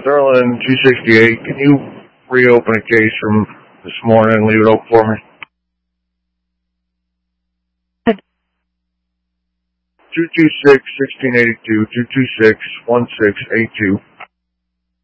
Sterling 268, can you reopen a case from this morning and leave it open for me? 226-1682, 226-1682.